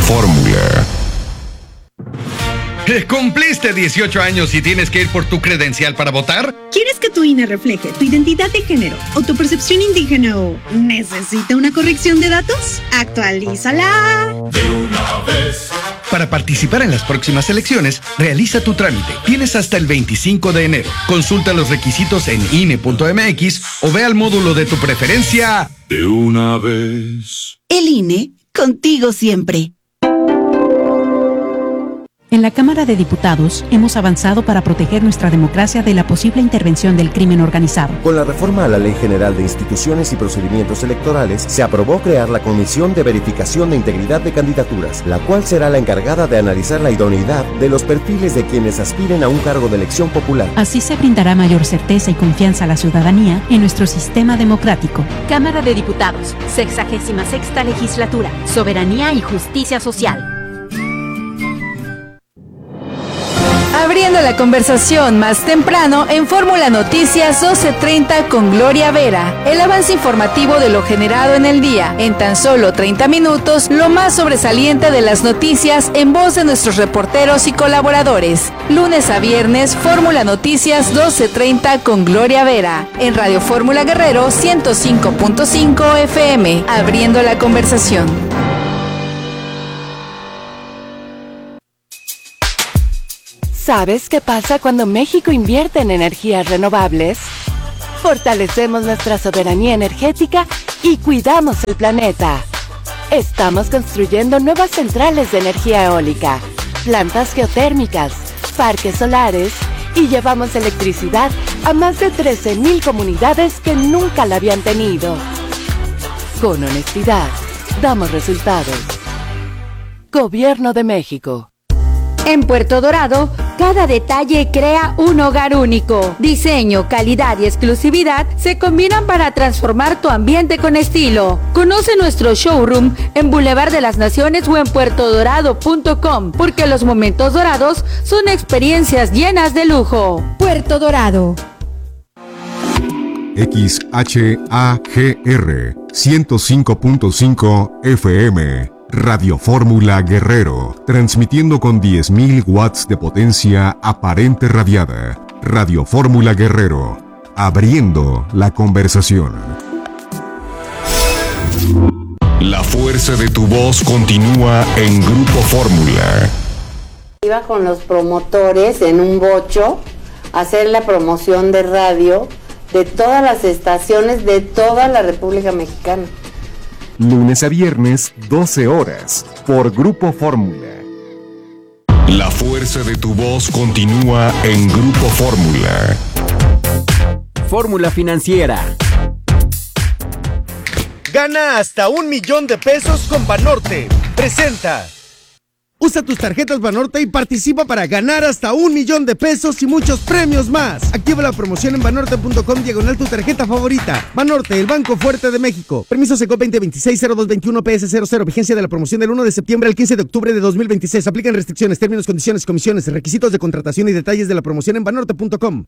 Fórmula. ¿Cumpliste 18 años y tienes que ir por tu credencial para votar? ¿Quieres que tu INE refleje tu identidad de género o tu percepción indígena o necesita una corrección de datos? ¡Actualízala! De una vez. Para participar en las próximas elecciones, realiza tu trámite. Tienes hasta el 25 de enero. Consulta los requisitos en INE.mx o ve al módulo de tu preferencia. De una vez. El INE, contigo siempre. En la Cámara de Diputados hemos avanzado para proteger nuestra democracia de la posible intervención del crimen organizado. Con la reforma a la Ley General de Instituciones y Procedimientos Electorales, se aprobó crear la Comisión de Verificación de Integridad de Candidaturas, la cual será la encargada de analizar la idoneidad de los perfiles de quienes aspiren a un cargo de elección popular. Así se brindará mayor certeza y confianza a la ciudadanía en nuestro sistema democrático. Cámara de Diputados, 66ª Legislatura, Soberanía y Justicia Social. Abriendo la conversación más temprano en Fórmula Noticias 12:30 con Gloria Vera. El avance informativo de lo generado en el día. En tan solo 30 minutos, lo más sobresaliente de las noticias en voz de nuestros reporteros y colaboradores. Lunes a viernes, Fórmula Noticias 12:30 con Gloria Vera. En Radio Fórmula Guerrero 105.5 FM. Abriendo la conversación. ¿Sabes qué pasa cuando México invierte en energías renovables? Fortalecemos nuestra soberanía energética y cuidamos el planeta. Estamos construyendo nuevas centrales de energía eólica, plantas geotérmicas, parques solares y llevamos electricidad a más de 13,000 comunidades que nunca la habían tenido. Con honestidad, damos resultados. Gobierno de México. En Puerto Dorado, cada detalle crea un hogar único. Diseño, calidad y exclusividad se combinan para transformar tu ambiente con estilo. Conoce nuestro showroom en Boulevard de las Naciones o en puertodorado.com, porque los momentos dorados son experiencias llenas de lujo. Puerto Dorado. XHAGR 105.5 FM. Radio Fórmula Guerrero, transmitiendo con 10,000 watts de potencia aparente radiada. Radio Fórmula Guerrero, abriendo la conversación. La fuerza de tu voz continúa en Grupo Fórmula. Iba con los promotores en un bocho a hacer la promoción de radio de todas las estaciones de toda la República Mexicana. Lunes a viernes, 12 horas, por Grupo Fórmula. La fuerza de tu voz continúa en Grupo Fórmula. Fórmula Financiera. Gana hasta 1,000,000 de pesos con Banorte. Presenta. Usa tus tarjetas Banorte y participa para ganar hasta 1,000,000 de pesos y muchos premios más. Activa la promoción en banorte.com/tu tarjeta favorita. Banorte, el banco fuerte de México. Permiso SECO 2026-0221 PS00. Vigencia de la promoción del 1 de septiembre al 15 de octubre de 2026. Aplican restricciones, términos, condiciones, comisiones, requisitos de contratación y detalles de la promoción en banorte.com.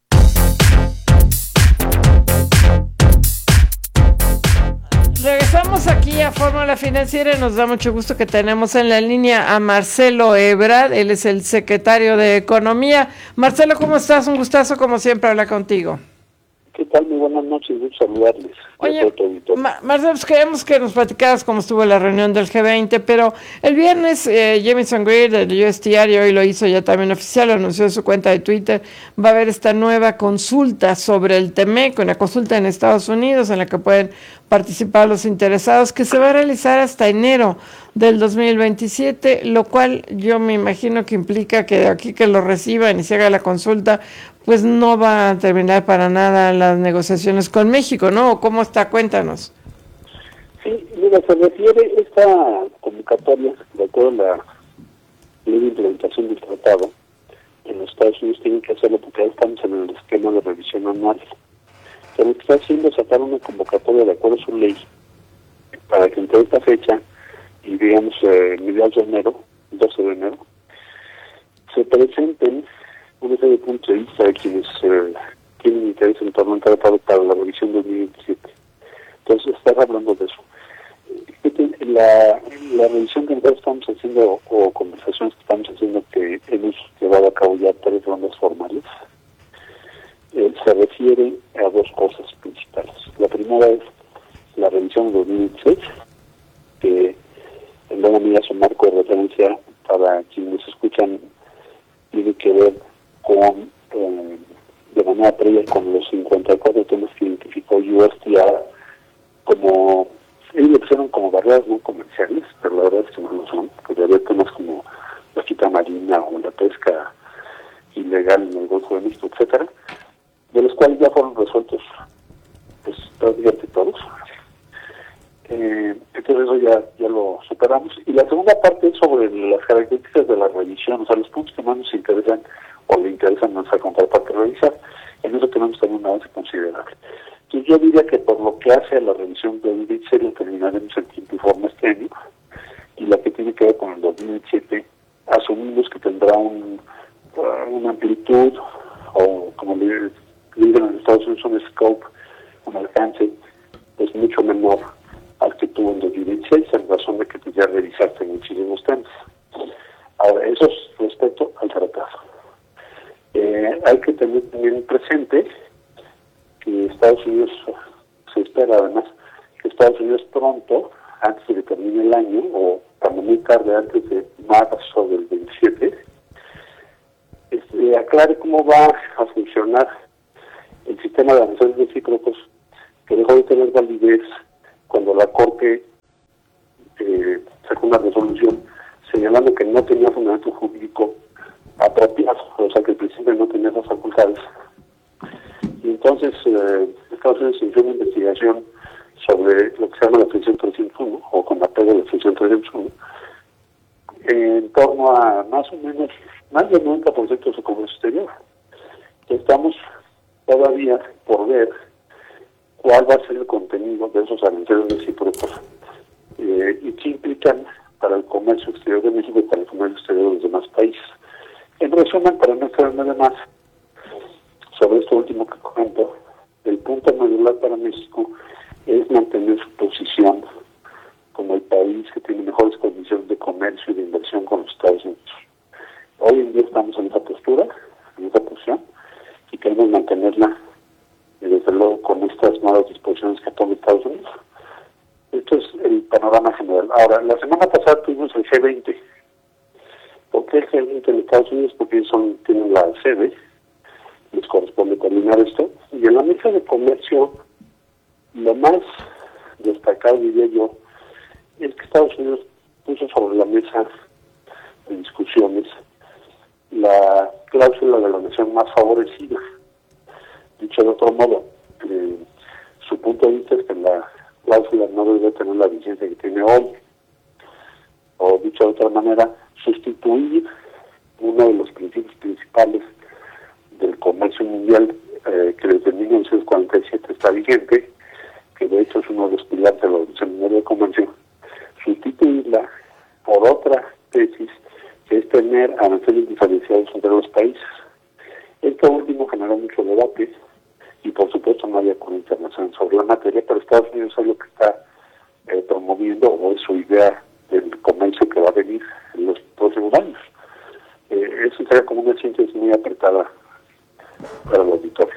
Regresamos aquí a Fórmula Financiera y nos da mucho gusto que tenemos en la línea a Marcelo Ebrard. Él es el secretario de Economía. Marcelo, ¿cómo estás? Un gustazo, como siempre, hablar contigo. ¿Qué tal? Muy buenas noches, gusto saludarles. Oye, Marcelo, pues queremos que nos platicaras cómo estuvo la reunión del G20, pero el viernes Jamieson Greer del US Diario, hoy lo hizo ya también oficial, lo anunció en su cuenta de Twitter, va a haber esta nueva consulta sobre el TEMEC, una consulta en Estados Unidos en la que pueden participar los interesados, que se va a realizar hasta enero del 2027, lo cual yo me imagino que implica que de aquí que lo reciban y se haga la consulta, pues no va a terminar para nada las negociaciones con México, ¿no? ¿Cómo está? Cuéntanos. Sí, mira, se refiere esta convocatoria, de acuerdo a la ley de implementación del tratado, en los Estados Unidos tienen que hacerlo porque ya estamos en el esquema de revisión anual. Pero lo que está haciendo es sacar una convocatoria de acuerdo a su ley, para que entre esta fecha y digamos mediados de enero, 12 de enero, se presenten una serie de puntos de vista de quienes tienen interés en torno al tratado para la revisión 2027. Entonces, estás hablando de eso. ¿Qué Finalmente, la revisión que nosotros estamos haciendo, o conversaciones que estamos haciendo, que hemos llevado a cabo ya 3 rondas formales, se refiere a 2 cosas principales. La primera es la revisión de 2016, que en buena medida es un marco de referencia para quienes escuchan, tiene que ver con, de manera previa, con los 54 temas que identificó USTR como, ellos lo pusieron como barreras no comerciales, pero la verdad es que no lo son, porque había temas como la quita marina o la pesca ilegal en el Golfo de México, etcétera, de los cuales ya fueron resueltos pues prácticamente todos. Entonces eso ya lo superamos. Y la segunda parte es sobre las características de la revisión, o sea, los puntos que más nos interesan o le interesan a nuestra contraparte revisar. En eso tenemos también un avance considerable. Entonces yo diría que por lo que hace a la revisión de 2016 lo terminaremos en tiempo y forma este año, y la que tiene que ver con el 2017 asumimos que tendrá una amplitud, o como le dicen en Estados Unidos, un scope, un alcance pues mucho menor al que tuvo en 2016, en razón de que ya revisaste muchísimos temas. Ahora, eso es respecto al tratado. Hay que tener también presente que Estados Unidos, se espera además que Estados Unidos pronto, antes de que termine el año, o cuando muy tarde, antes de marzo del 27, aclare cómo va a funcionar el sistema de aranceles recíprocos, que dejó de tener validez cuando la Corte sacó una resolución señalando que no tenía fundamento jurídico apropiado, o sea que el presidente no tenía esas facultades. Y entonces Estados Unidos inició una investigación sobre lo que se llama la sección 301, o con apego a la sección 301, en torno a más o menos más del 90% de su comercio exterior. Estamos todavía por ver cuál va a ser el contenido de esos aranceles recíprocos y qué implican para el comercio exterior de México y para el comercio exterior de los demás países. En resumen, para no extenderme de más sobre esto último que comento, el punto medular para México es mantener su posición como el país que tiene mejores condiciones de comercio y de inversión con los Estados Unidos. Hoy en día estamos en esa postura, en esa posición, y queremos mantenerla, y desde luego con estas nuevas disposiciones que toma Estados Unidos. Esto es el panorama general. Ahora, la semana pasada tuvimos el G20. ¿Por qué el G20 en Estados Unidos? Porque ellos tienen la sede, les corresponde coordinar esto. Y en la mesa de comercio, lo más destacado, diría yo, es que Estados Unidos puso sobre la mesa de discusiones la cláusula de la nación más favorecida. Dicho de otro modo, su punto de vista es que la cláusula no debe tener la vigencia que tiene hoy, o dicho de otra manera, sustituir uno de los principios principales del comercio mundial que desde 1947 está vigente, que de hecho es uno de los pilares de la Organización Mundial de Comercio, sustituirla por otra tesis, que es tener aranceles diferenciados entre los países. Esto último generó mucho debate y por supuesto no había acuerdo internacional sobre la materia, pero Estados Unidos es lo que está promoviendo, o es su idea del comercio que va a venir en los próximos años. Eso sería como una síntesis muy apretada para el auditorio.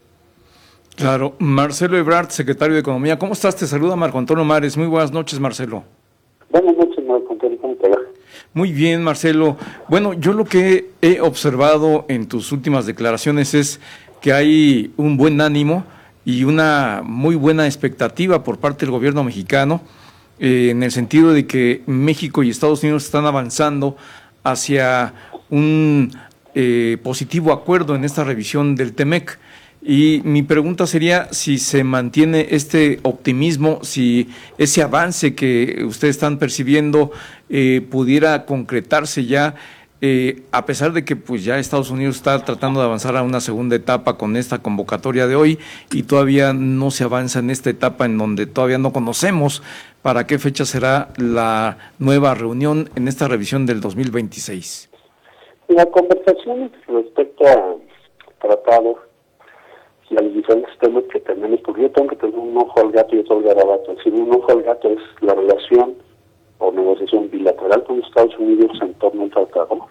Claro. Marcelo Ebrard, secretario de Economía. ¿Cómo estás? Te saluda Marco Antonio Mares. Muy buenas noches, Marcelo. Buenas noches, Marco Antonio. ¿Cómo te va? Muy bien, Marcelo. Bueno, yo lo que he observado en tus últimas declaraciones es que hay un buen ánimo y una muy buena expectativa por parte del gobierno mexicano, en el sentido de que México y Estados Unidos están avanzando hacia un positivo acuerdo en esta revisión del TEMEC. Y mi pregunta sería si se mantiene este optimismo, si ese avance que ustedes están percibiendo pudiera concretarse ya, a pesar de que pues ya Estados Unidos está tratando de avanzar a una segunda etapa con esta convocatoria de hoy y todavía no se avanza en esta etapa en donde todavía no conocemos para qué fecha será la nueva reunión en esta revisión del 2026. La conversación respecto al tratado a los diferentes temas que tenemos, porque yo tengo que tener un ojo al gato y otro al garabato. Es decir, un ojo al gato es la relación o negociación bilateral con Estados Unidos en torno al tratado,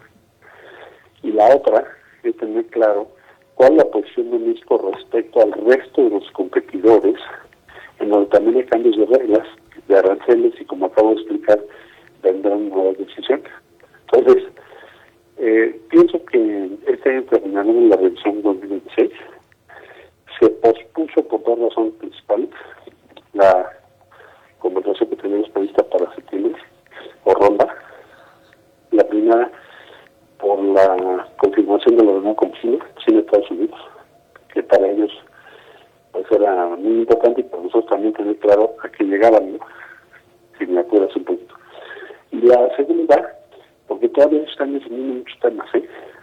y la otra es tener claro cuál es la posición de México respecto al resto de los competidores, en donde también hay cambios de reglas, de aranceles, y como acabo de explicar, vendrán nuevas decisiones. Entonces, pienso que este año terminaremos la revisión 2026. Se pospuso por dos razones principales: la conversación que tenemos prevista para septiembre, o ronda. La primera, por la confirmación de la reunión con China y Estados Unidos, que para ellos pues era muy importante, y para nosotros también tener claro a qué llegaban, ¿no? Si me acuerdas un poquito. Y la segunda, porque todavía están definiendo muchos temas, ¿eh?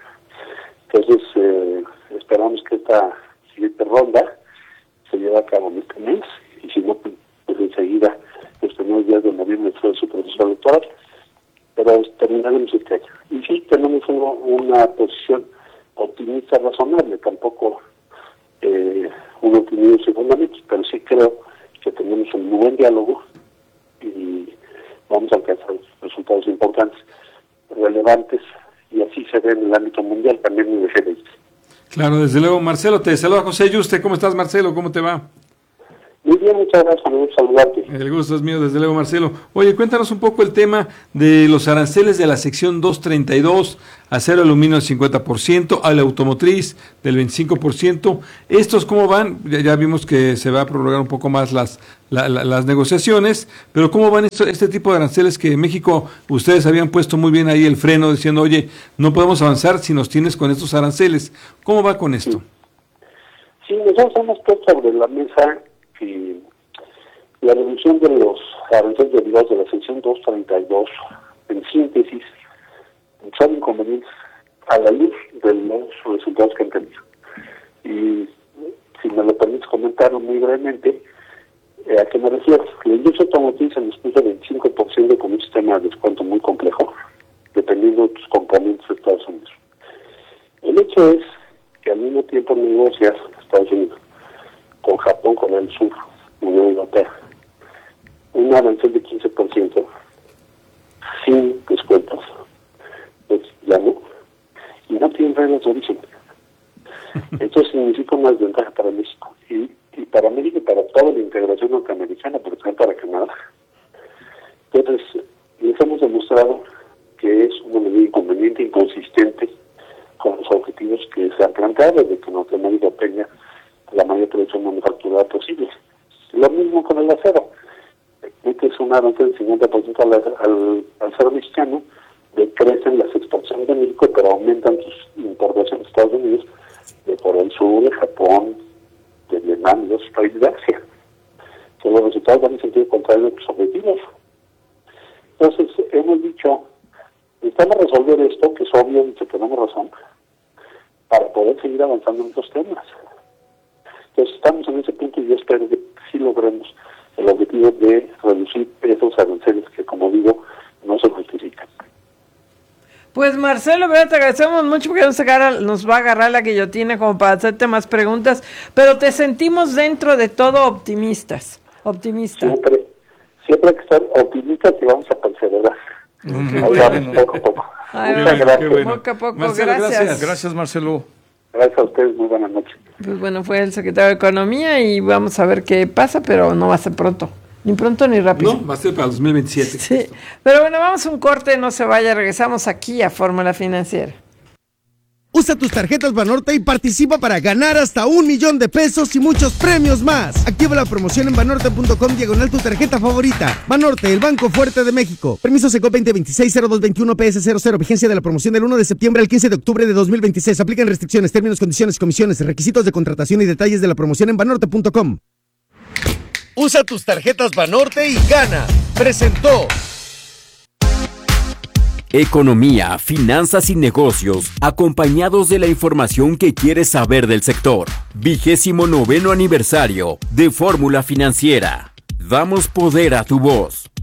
Entonces, esperamos que esta siguiente ronda se lleve a cabo en este mes, y si no, pues enseguida, los primeros días de noviembre, fue su proceso electoral, pero terminaremos este año. Y sí, tenemos una posición optimista razonable, tampoco un optimismo sin fundamentos, pero sí creo que tenemos un muy buen diálogo y vamos a alcanzar resultados importantes, relevantes, y así se ve en el ámbito mundial, también en el G20. Claro, desde luego. Marcelo, te saluda José Yuste. ¿Cómo estás, Marcelo? ¿Cómo te va? Muy bien, muchas gracias, un saludarte. El gusto es mío, desde luego, Marcelo. Oye, cuéntanos un poco el tema de los aranceles de la sección 232, acero aluminio al 50%, al automotriz del 25%. ¿Estos cómo van? Ya vimos que se va a prorrogar un poco más las negociaciones, pero ¿cómo van este tipo de aranceles que en México ustedes habían puesto muy bien ahí el freno, diciendo, oye, no podemos avanzar si nos tienes con estos aranceles? ¿Cómo va con esto? Sí, nosotros hemos puesto sobre la mesa que la reducción de los aranceles derivados de la sección 232, en síntesis, son inconvenientes a la luz de los resultados que han tenido. Y si me lo permites comentar muy brevemente, ¿a qué me refiero? La industria automotriz se nos puso 25% con un sistema de descuento muy complejo, dependiendo de tus componentes de Estados Unidos. El hecho es que al mismo tiempo negocias Estados Unidos con Japón, Corea del Sur, Unión Europea, un arancel de 15% sin descuentos, pues ya no, y no tienen reglas de origen. Esto significa una desventaja para México, y para México y para toda la integración norteamericana, pero también para Canadá. Entonces, les hemos demostrado que es una medida inconveniente, inconsistente con los objetivos que se han planteado de que Norteamérica tenga la mayor producción manufacturada posible. Lo mismo con el acero. Este es un arancel del 50% al acero mexicano, decrecen las exportaciones de México, pero aumentan sus importaciones de Estados Unidos, de Corea del Sur, de Japón, de Vietnam y de otros países de Asia. Que los resultados van en sentido contrario de sus objetivos. Entonces, hemos dicho, necesitamos resolver esto, que es obvio y que tenemos razón, para poder seguir avanzando en estos temas. Entonces, estamos en ese punto y yo espero que sí logremos el objetivo de reducir esos aranceles que, como digo, no se justifican. Pues Marcelo, te agradecemos mucho porque nos va a agarrar la guillotina como para hacerte más preguntas, pero te sentimos dentro de todo optimista. Siempre hay que estar optimistas y vamos a perseverar. Poco a poco. Muchas gracias. Bueno. Poco a poco, Marcelo, gracias. Gracias, Marcelo. Gracias a ustedes, muy buenas noches. Pues bueno, fue el secretario de Economía y vamos a ver qué pasa, pero no va a ser pronto. Ni pronto ni rápido. No, va a ser para 2027. Sí, pero bueno, vamos a un corte, no se vaya, regresamos aquí a Fórmula Financiera. Usa tus tarjetas Banorte y participa para ganar hasta $1,000,000 y muchos premios más. Activa la promoción en banorte.com/, tu tarjeta favorita. Banorte, el banco fuerte de México. Permiso SECO 2026-0221 PS00. Vigencia de la promoción del 1 de septiembre al 15 de octubre de 2026. Aplican restricciones, términos, condiciones, comisiones, requisitos de contratación y detalles de la promoción en banorte.com. Usa tus tarjetas Banorte y gana. Presentó Economía, finanzas y negocios, acompañados de la información que quieres saber del sector. 29º aniversario de Fórmula Financiera. Damos poder a tu voz.